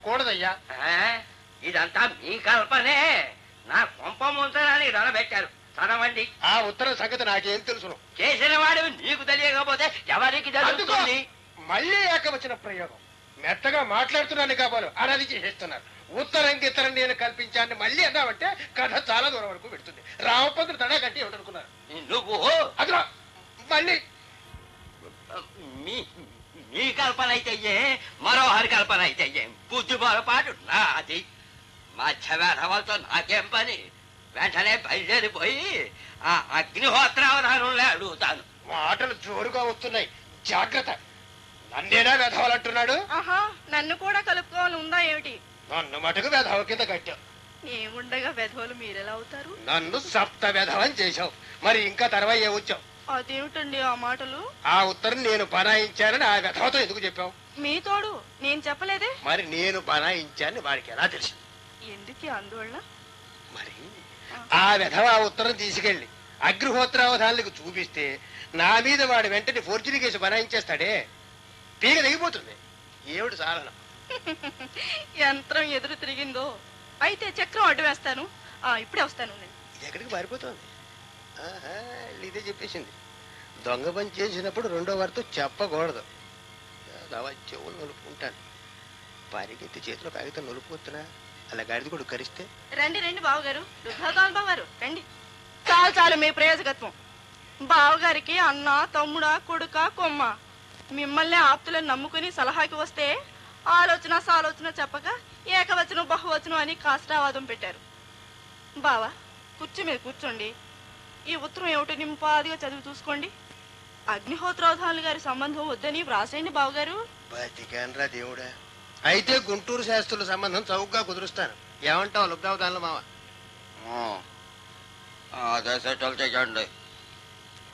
కూడదయ్యా. ఇదంతా మీ కల్పనే. నా కొంప ముంచడానికి దొరబెట్టారు. చదవండి. ఆ ఉత్తరం సంగతి నాకేం తెలుసును. చేసిన వాడు నీకు తెలియకపోతే ఎవరికి తెలుస్తుంది? మళ్ళీ ఏకవచన ప్రయోగం. మెత్తగా మాట్లాడుతున్నాను కాబోలు అనేది చేసేస్తున్నారు. ఉత్తరం గిత్తరం నేను కల్పించాన్ని మళ్ళీ అన్నామంటే కథ చాలా దూరం వరకు పెడుతుంది. రామపంతులు తడా కట్టి ఏమిటనుకున్నారు నువ్వు? అదిగో మళ్ళీ మీ కల్పన అయితే మరోహరి కల్పన అయితే బుద్ధి పొరపాటు నాది. మధ్య వేధవలతో నాకేం పని? వెంటనే బయలుదేరిపోయి ఆ అగ్నిహోత్రావధానంలో అడుగుతాను. మాటలు జోరుగా వస్తున్నాయి, జాగ్రత్త. నన్నేనా వెధవాలంటున్నాడు? నన్ను కూడా కలుపుకోవాలి ఉందా ఏమిటి? నన్ను మటుకు వెధవ కింద కట్టావు. ఏముండగా వెధవలు మీరెలా అవుతారు? నన్ను సప్త వెధవని చేశావు. మరి ఇంకా తర్వాత ఏ వచ్చావు? అదేమిటండి ఆ మాటలు? ఆ ఉత్తరం నేను బనాయించానని ఆ వెధవతో ఎందుకు చెప్పావు? మీ తోడు నేను చెప్పలేదే. మరి నేను బనాయించానని వాడికి ఎలా తెలిసింది? ఎందుకు ఆందోళన? మరి ఆ వెధవ ఆ ఉత్తరం తీసుకెళ్లి అగ్నిహోత్రావధానాలకు చూపిస్తే నా మీద వాడు వెంటనే ఫోర్జరీ కేసు బనాయించేస్తాడే. పీగ తెగిపోతుంది. ఏమిటి సాధనం? యంత్రం ఎదురు తిరిగిందో. అయితే చక్రం అడ్డు వేస్తాను. ఇప్పుడే వస్తాను. ఇది ఎక్కడికి పారిపోతుంది? ఇదే చెప్పేసింది. దొంగ పని చేసినప్పుడు రెండో వారితో చెప్పకూడదు. చెవులు నలుపుకుంటాను. పరిగెత్తి చేతిలో కాగితం నలుపుకొస్తున్నా అలా గాడిది కూడా కరిస్తే. రండి రండి బావగారు, రుద్రకాలు బావగారు రండి. చాలు చాలు మీ ప్రయోజకత్వం. బావగారికి అన్న తమ్ముడా కొడుక కొమ్మ. మిమ్మల్ని ఆప్తులను నమ్ముకుని సలహాకి వస్తే ఆలోచన సాలోచన చెప్పక ఏకవచనం బహువచనం అని కాష్టావాదం పెట్టారు. బావా కూర్చో మీద కూర్చోండి. ఈ ఉత్తరం ఏమిటో నింపాదిగా చదివి చూసుకోండి. అగ్నిహోత్రావధానులు గారి సంబంధం వద్దని వ్రాసేయండి బావగారు. బతికాన్రా దేవుడా. అయితే గుంటూరు శాస్త్రుల సంబంధం చౌకగా కుదురుస్తాను. ఏమంటావు లుబ్దావధానులు మావా? అదే సెటిల్ చేయండి.